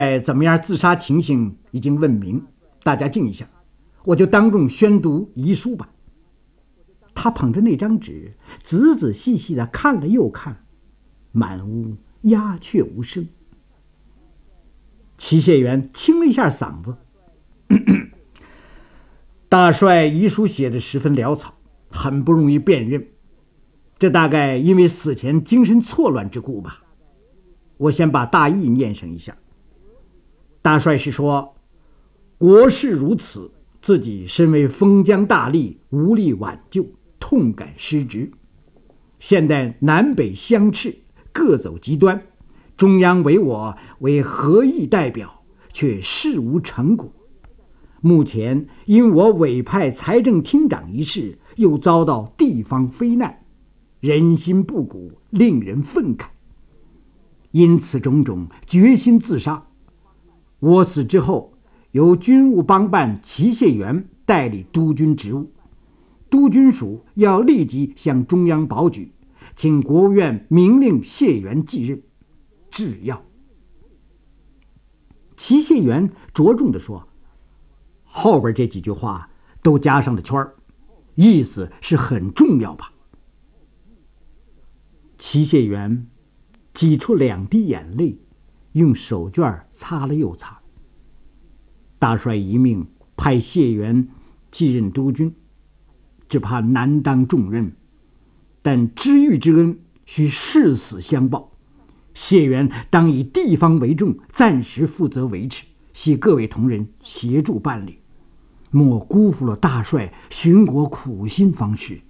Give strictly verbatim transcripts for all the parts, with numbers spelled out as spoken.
怎么样自杀情形已经问明，大家静一下，我就当众宣读遗书吧。他捧着那张纸，仔仔细细地看了又看，满屋鸦雀无声。齐谢元清了一下嗓子，咳咳大帅遗书写得十分潦草，很不容易辨认，这大概因为死前精神错乱之故吧。我先把大意念上一下。大帅是说，国事如此，自己身为封疆大吏，无力挽救，痛感失职。现在南北相斥，各走极端，中央委我为合议代表，却事无成果。目前因我委派财政厅长一事，又遭到地方非难，人心不古，令人愤慨。因此种种，决心自杀。我死之后，由军务帮办齐谢元代理督军职务，督军署要立即向中央保举，请国务院明令谢元继任，制要。齐谢元着重地说，后边这几句话都加上了圈儿，意思是很重要吧。齐谢元挤出两滴眼泪，用手绢擦了又擦。大帅一命派谢元继任督军，只怕难当重任，但知遇之恩须誓死相报。谢元当以地方为重，暂时负责维持，希各位同仁协助办理，莫辜负了大帅寻国苦心方式。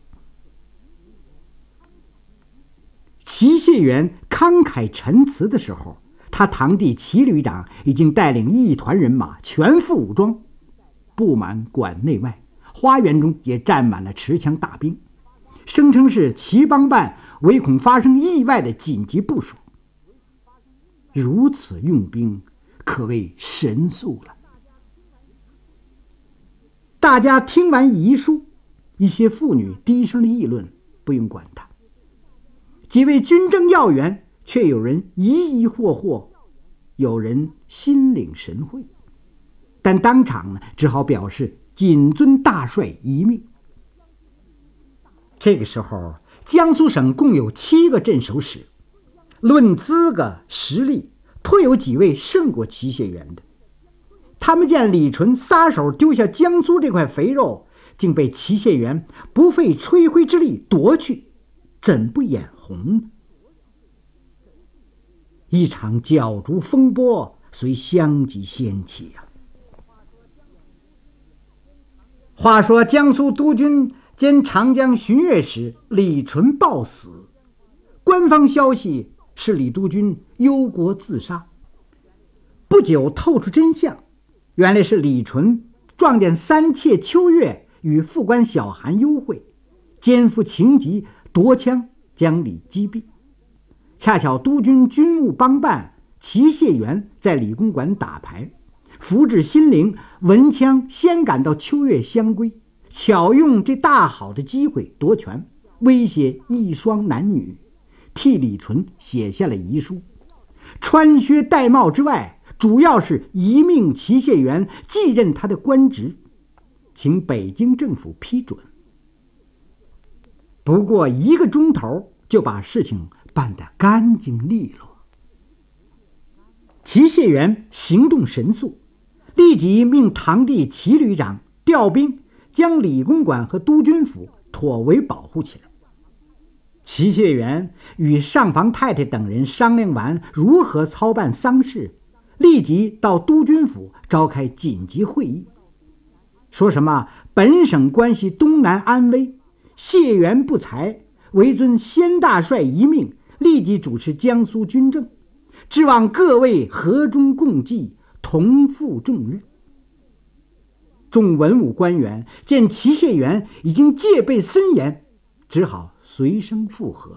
齐谢元慷慨陈词的时候，他堂弟齐旅长已经带领一团人马全副武装，布满馆内外，花园中也站满了持枪大兵，声称是齐帮办唯恐发生意外的紧急部署。如此用兵，可谓神速了。大家听完遗书，一些妇女低声的议论，不用管他。几位军政要员却有人疑疑惑惑，有人心领神会，但当场呢，只好表示谨遵大帅遗命。这个时候，江苏省共有七个镇守使，论资格实力，颇有几位胜过齐谢元的。他们见李纯撒手丢下江苏这块肥肉，竟被齐谢元不费吹灰之力夺去，怎不眼红呢？一场角逐风波虽相继掀起啊。话说江苏督军兼长江巡阅使李纯暴死，官方消息是李督军忧国自杀。不久透出真相，原来是李纯撞见三妾秋月与副官小韩幽会，奸夫情急夺枪将李击毙。恰巧督军军务帮办齐谢元在理工馆打牌，福至心灵，闻枪先赶到秋月相归，巧用这大好的机会夺权，威胁一双男女，替李纯写下了遗书。穿靴戴帽之外，主要是遗命齐谢元继任他的官职，请北京政府批准。不过一个钟头就把事情办得干净利落。齐谢元行动神速，立即命堂弟齐旅长调兵，将理工馆和督军府妥为保护起来。齐谢元与上房太太等人商量完如何操办丧事，立即到督军府召开紧急会议，说什么本省关系东南安危，谢元不才，唯遵先大帅遗命，立即主持江苏军政，指望各位和衷共济，同负重任。众文武官员见齐谢元已经戒备森严，只好随声附和。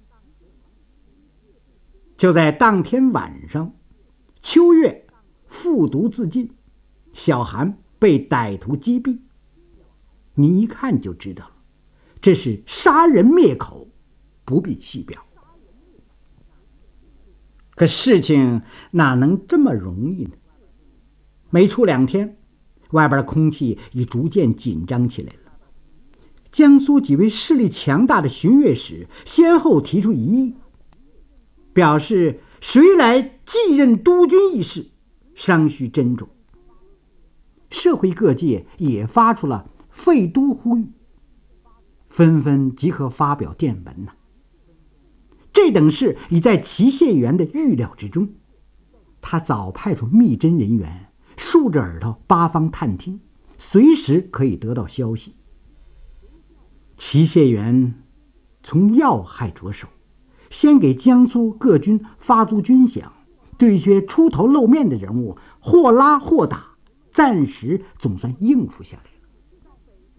就在当天晚上，秋月服毒自尽，小韩被歹徒击毙。你一看就知道了，这是杀人灭口，不必细表。 可事情哪能这么容易呢？没出两天，外边的空气已逐渐紧张起来了。江苏几位势力强大的巡阅使先后提出异议，表示谁来继任督军一事尚需斟酌。社会各界也发出了废都呼吁，纷纷集合发表电文呐、啊。这等事已在祁谢元的预料之中，他早派出密侦人员，竖着耳朵八方探听，随时可以得到消息。祁谢元从要害着手，先给江苏各军发足军饷，对一些出头露面的人物或拉或打，暂时总算应付下来了。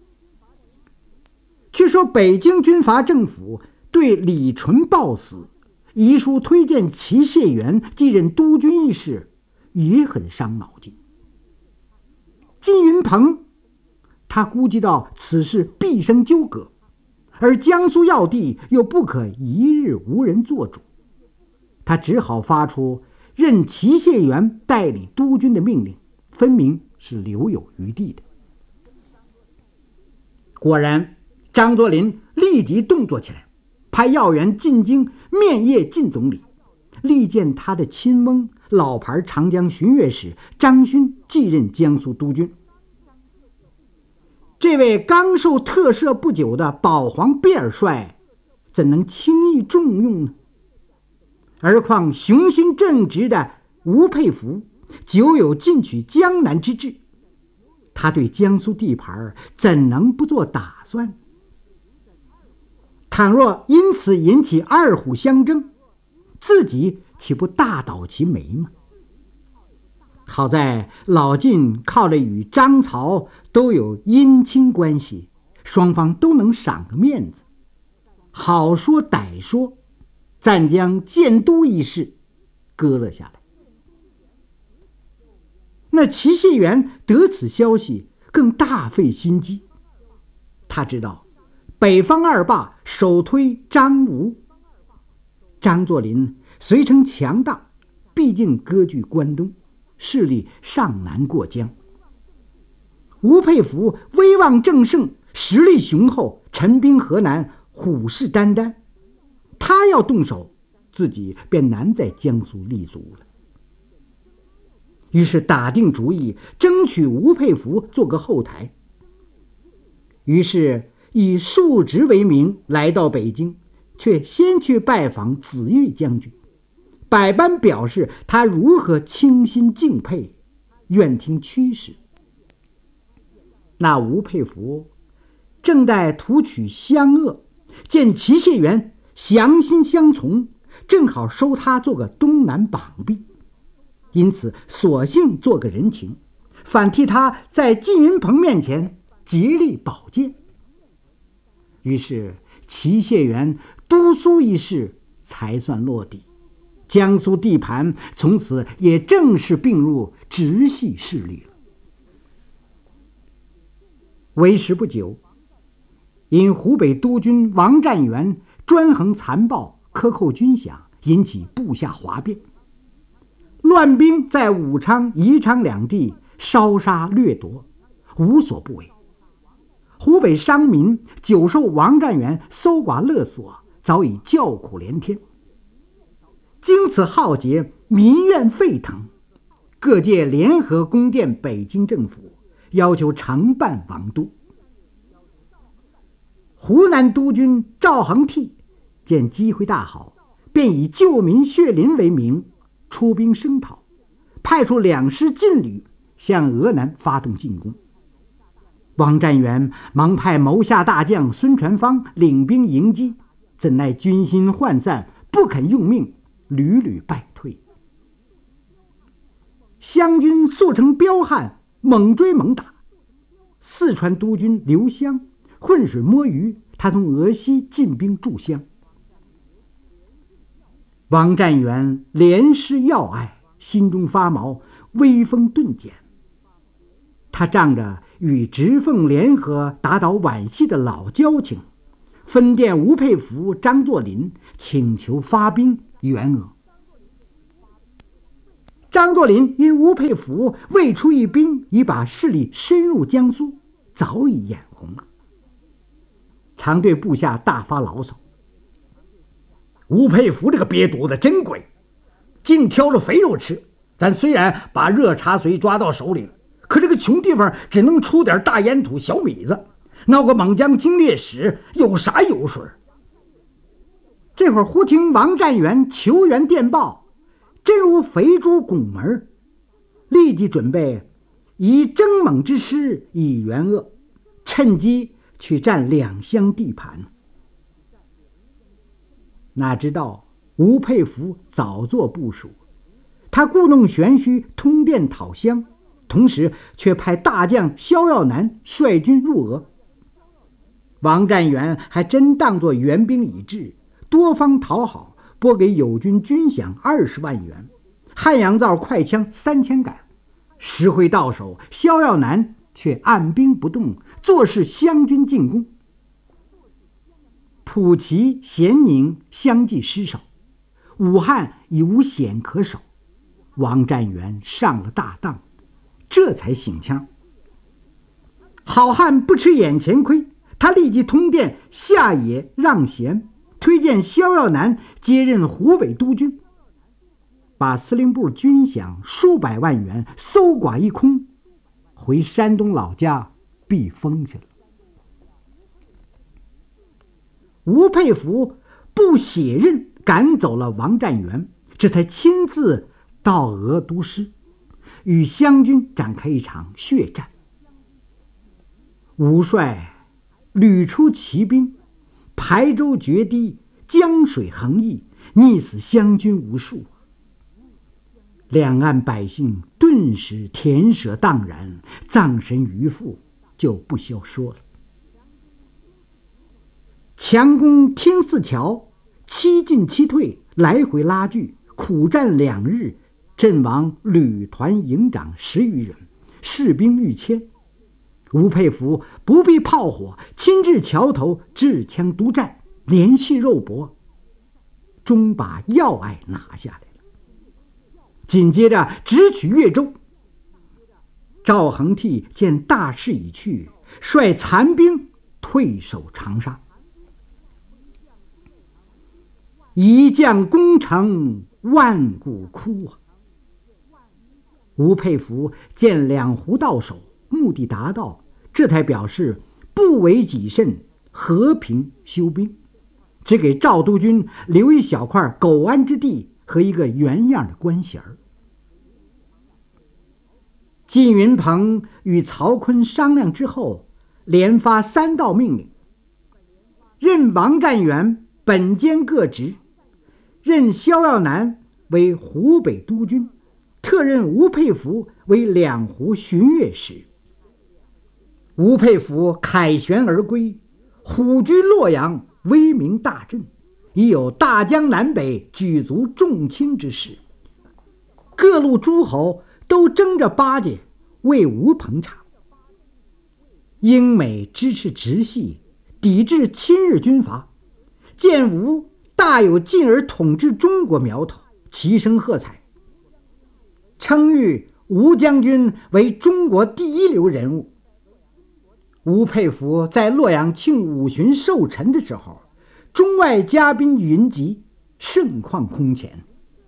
据说北京军阀政府对李纯暴死，遗书推荐祁谢元继任督军一事也很伤脑筋。金云鹏他估计到此事必生纠葛，而江苏要地又不可一日无人做主，他只好发出任祁谢元代理督军的命令，分明是留有余地的。果然，张作霖立即动作起来，派要员进京面谒靳总理，力荐他的亲翁老牌长江巡阅使张勋继任江苏督军。这位刚受特赦不久的保皇贝尔帅怎能轻易重用呢？而况雄心正直的吴佩孚久有进取江南之志，他对江苏地盘怎能不做打算？倘若因此引起二虎相争，自己岂不大倒其霉吗？好在老晋靠着与张曹都有姻亲关系，双方都能赏个面子，好说歹说，暂将建都一事搁了下来。那祁谢元得此消息，更大费心机。他知道北方二霸首推张吴，张作霖虽称强大，毕竟割据关东，势力尚难过江。吴佩孚威望正盛，实力雄厚，陈兵河南，虎视眈眈，他要动手，自己便难在江苏立足了。于是打定主意，争取吴佩孚做个后台。于是以述职为名来到北京，却先去拜访紫玉将军，百般表示他如何倾心敬佩，愿听驱使。那吴佩孚正待图取湘鄂，见祁谢元降心相从，正好收他做个东南膀臂，因此索性做个人情，反替他在靳云鹏面前竭力保荐。于是祁谢元督苏一事才算落地，江苏地盘从此也正式并入直系势力了。为时不久，因湖北督军王占元专横残暴，克扣军饷，引起部下哗变，乱兵在武昌、宜昌两地烧杀掠夺，无所不为。湖北商民久受王占元搜刮勒索，早已叫苦连天。经此浩劫，民怨沸腾，各界联合攻电北京政府，要求承办王都。湖南督军赵恒惕见机会大好，便以救民血淋为名出兵声讨，派出两师劲旅向俄南发动进攻。王占元忙派谋下大将孙传芳领兵迎击，怎奈军心涣散，不肯用命，屡屡败退。湘军速成彪悍，猛追猛打。四川督军刘湘浑水摸鱼，他从俄西进兵驻湘。王占元连失要隘，心中发毛，威风顿减。他仗着与直奉联合打倒皖系的老交情，分电吴佩孚、张作霖，请求发兵援俄。 张作霖因吴佩孚未出一兵，已把势力深入江苏，早已眼红了，常对部下大发牢骚：吴佩孚这个瘪犊子真鬼，净挑着肥肉吃。咱虽然把热茶髓抓到手里了，可这个穷地方只能出点大烟土小米子，闹个猛将经烈士有啥油水？这会儿忽听王占元求援电报，真如肥猪拱门，立即准备以征猛之师以援鄂，趁机去占两乡地盘。哪知道吴佩孚早做部署，他故弄玄虚通电讨湘，同时却派大将萧耀南率军入俄。王占元还真当作援兵已至，多方讨好，拨给友军军饷二十万元，汉阳造快枪三千杆。实会到手，萧耀南却按兵不动，坐视湘军进攻。蒲圻、咸宁相继失守，武汉已无险可守。王占元上了大当，这才醒枪。好汉不吃眼前亏，他立即通电下野让贤，推荐萧耀南接任湖北督军，把司令部军饷数百万元搜刮一空，回山东老家避风去了。吴佩孚不血刃赶走了王占元，这才亲自到俄督师，与湘军展开一场血战。吴帅屡出奇兵，排舟决堤，江水横溢，溺死湘军无数。两岸百姓顿时田舍荡然，葬身鱼腹就不消说了。强攻听泗桥，七进七退，来回拉锯，苦战两日，阵亡旅团营长十余人，士兵逾千。吴佩孚不避炮火，亲至桥头，掷枪督战，连续肉搏，终把要隘拿下来了。紧接着直取越州。赵恒惕见大势已去，率残兵退守长沙。一将功成万骨枯啊！吴佩孚见两湖到手，目的达到，这才表示不为己甚，和平休兵，只给赵督军留一小块苟安之地和一个原样的官衔。靳云鹏与曹锟商量之后，连发三道命令：任王占元本兼各职，任萧耀南为湖北督军，特任吴佩孚为两湖巡阅使。吴佩孚凯旋而归，虎居洛阳，威名大振，已有大江南北举足重轻之势。各路诸侯都争着巴结，为吴捧场。英美支持直系，抵制亲日军阀，见吴大有进而统治中国苗头，齐声喝彩，称誉吴将军为中国第一流人物。吴佩孚在洛阳庆五旬寿辰的时候，中外嘉宾云集，盛况空前。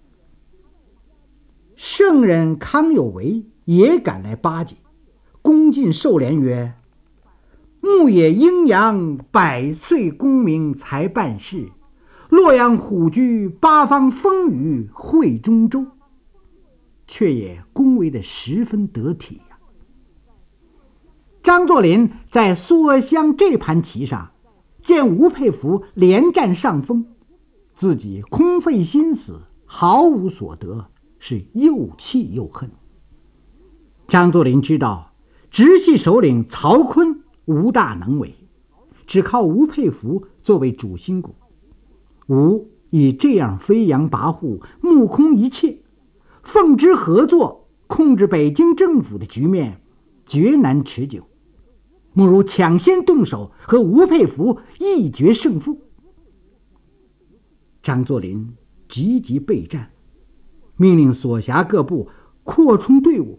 圣人康有为也赶来巴结，恭进寿联曰：牧野阴阳，百岁功名才办事，洛阳虎踞八方风雨会中州，却也恭维得十分得体呀、啊。张作霖在苏阿乡这盘棋上，见吴佩孚连占上风，自己空费心思，毫无所得，是又气又恨。张作霖知道直系首领曹锟无大能为，只靠吴佩孚作为主心骨。吴以这样飞扬跋扈，目空一切，奉之合作控制北京政府的局面绝难持久，莫如抢先动手，和吴佩孚一决胜负。张作霖积极备战， 命令所辖各部扩充队伍，